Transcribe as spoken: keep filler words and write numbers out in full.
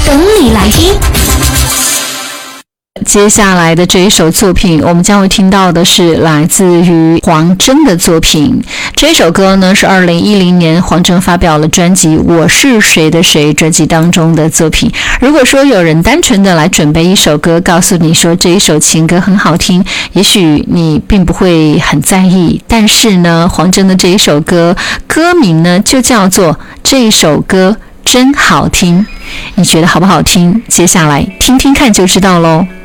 等你来听。 接下来的这一首作品，我们将会听到的是来自于黄铮的作品。这首歌呢是二零一零年黄铮发表了专辑《我是谁的谁》专辑当中的作品。如果说有人单纯的来准备一首歌，告诉你说这一首情歌很好听，也许你并不会很在意，但是呢，黄铮的这一首歌歌名呢就叫做《这首歌真好听》，你觉得好不好听？接下来听听看就知道咯。